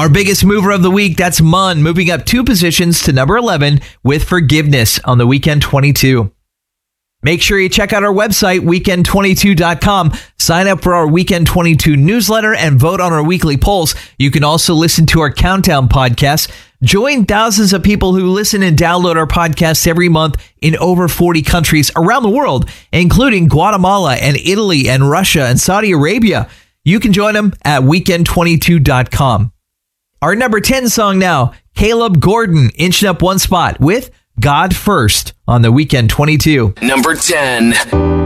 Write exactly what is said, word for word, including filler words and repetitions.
Our biggest mover of the week, that's Mun, moving up two positions to number eleven with Forgiveness on the Weekend twenty-two. Make sure you check out our website, weekend twenty-two dot com. Sign up for our Weekend twenty-two newsletter and vote on our weekly polls. You can also listen to our Countdown podcast. Join thousands of people who listen and download our podcasts every month in over forty countries around the world, including Guatemala and Italy and Russia and Saudi Arabia. You can join them at weekend twenty-two dot com. Our number ten song now, Caleb Gordon, inching up one spot with God First on the Weekend twenty-two. Number ten.